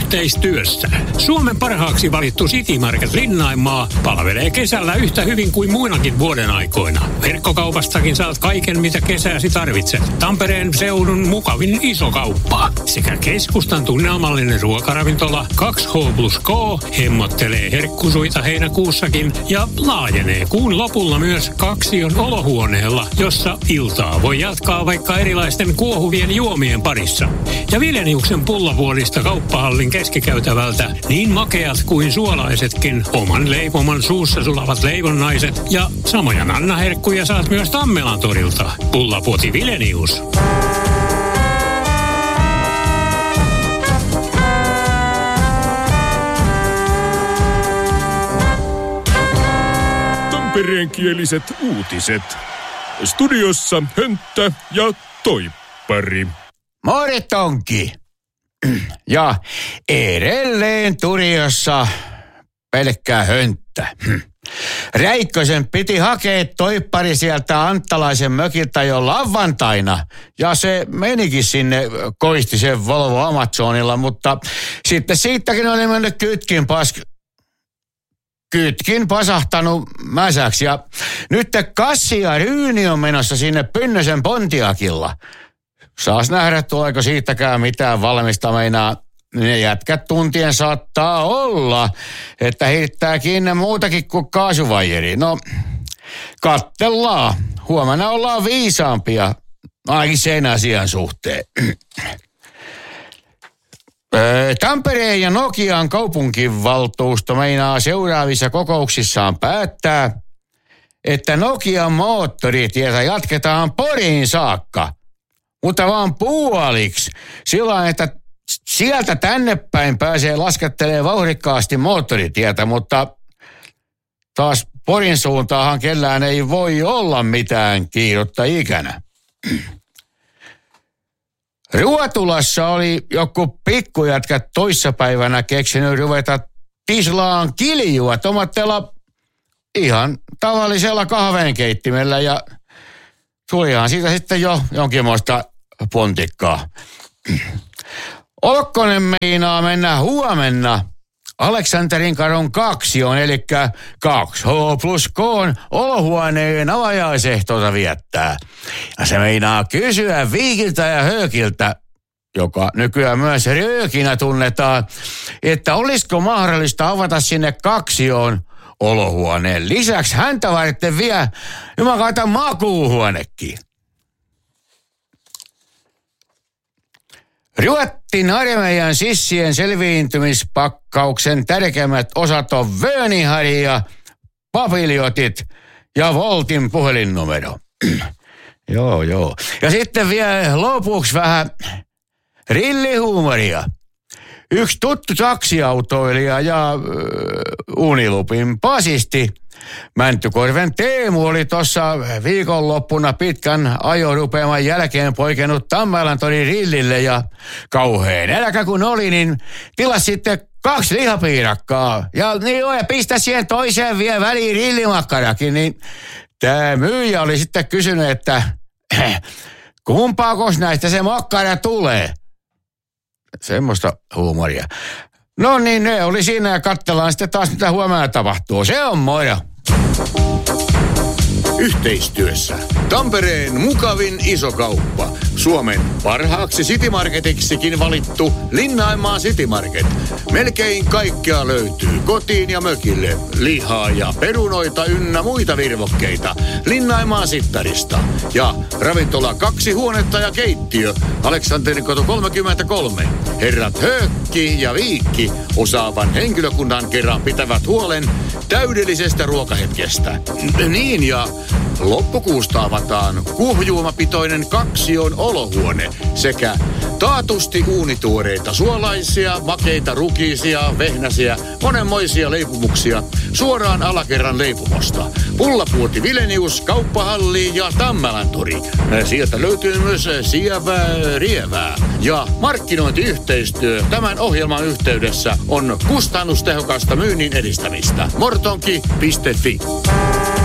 yhteistyössä. Suomen parhaaksi valittu City Market Linnainmaa palvelee kesällä yhtä hyvin kuin muinakin vuoden aikoina. Verkkokaupastakin saat kaiken, mitä kesäsi tarvitset. Tampereen seudun mukavin iso kauppa sekä keskustan tunnelmallinen ruokaravintola 2H+K hemmottelee herkkusuita heinäkuussakin ja laajenee kuun lopulla myös Kaksion olohuoneella, jossa iltaa voi jatkaa vaikka erilaisten kuohuvien juomien parissa. Ja Vileniuksen pullavuorista kauppahallin keskikäytävältä niin makeat kuin suolaisetkin oman leipoman suussa sulavat leivonnaiset ja samoja nannaherkkuja saat myös Tammelan torilta. Pullapuoti Vilenius. Tampereenkieliset uutiset. Studiossa Hönttä ja Toippari. Moritonki. Ja edelleen Turiossa pelkkää hönttä. Räikkösen piti hakea Toippari sieltä Anttalaisen mökiltä jo lauantaina. Ja se menikin sinne Koistisen Volvo Amazonilla, mutta sitten siitäkin oli mennyt kytkin pasahtanut mäsäksi. Ja nyt Kassi ja Ryyni on menossa sinne Pynnösen Pontiakilla. Saas nähdä, tuleeko siitäkään mitään valmista meinaa. Ne jätkät tuntien saattaa olla, että heittää kiinni muutakin kuin kaasuvajeri. No, kattellaan. Huomenna ollaan viisaampia, ainakin sen asian suhteen. Tampereen ja Nokian kaupunkivaltuusto meinaa seuraavissa kokouksissaan päättää, että Nokian moottoritietä jatketaan Poriin saakka, mutta vaan puoliksi. Sillä että sieltä tänne päin pääsee laskettelemaan vauhdikkaasti moottoritietä, mutta taas Porin suuntaahan kellään ei voi olla mitään kiirettä ikänä. Ruotulassa oli joku pikkujätkä toissapäivänä keksinyt ruveta tislaan kiljua tomatteella ihan tavallisella kahvenkeittimellä ja tulihan siitä sitten jo jonkinmoista pontikkaa. Okkonen meinaa mennä huomenna Aleksanterin kadun 2, eli 2H+K olohuoneen avajaisehtoota viettää. Ja se meinaa kysyä Viikiltä ja Höökiltä, joka nykyään myös Röökinä tunnetaan, että olisiko mahdollista avata sinne 2 olohuoneen. Lisäksi häntä varten vielä jumakauta makuuhuonekin. Ruotsin armeijan sissien selviintymispakkauksen tärkeimmät osat on Vönihari ja papiljotit ja Voltin puhelinnumero. Joo. Ja sitten vielä lopuksi vähän rillihuumoria. Yksi tuttu taksiautoilija ja Unilupin basisti Mäntykorven Teemu oli tuossa viikonloppuna pitkän ajorupeaman jälkeen poikennut Tammelan torin rillille ja kauheen eläkä kun oli, niin tilasi sitten 2 lihapiirakkaa. Ja pistä siihen toiseen vielä väliin rillimakkarakin, niin tämä myyjä oli sitten kysynyt, että kumpaakos näistä se makkara tulee? Semmoista huumoria. No niin, ne oli siinä ja katsellaan sitten taas mitä huomenna tapahtuu. Se on moro. Yhteistyössä Tampereen mukavin iso kauppa. Suomen parhaaksi City Marketiksikin valittu Linnainmaa City Market. Melkein kaikkea löytyy kotiin ja mökille. Lihaa ja perunoita ynnä muita virvokkeita. Linnainmaa Sittarista. Ja ravintola 2 huonetta ja keittiö. Aleksanterin katu 33. Herrat Höökki ja Viikki osaavan henkilökunnan kerran pitävät huolen täydellisestä ruokahetkestä. Niin ja loppukuusta avataan kuohujuomapitoinen 2 olohuone sekä taatusti uunituoreita suolaisia, makeita rukiisia, vehnäsiä, monenmoisia leipumuksia suoraan alakerran leipumosta. Pullapuoti Vilenius, kauppahalli ja Tammelantori. Sieltä löytyy myös sievää rievää. Ja markkinointiyhteistyö tämän ohjelman yhteydessä on kustannustehokasta myynnin edistämistä. Mortonki.fi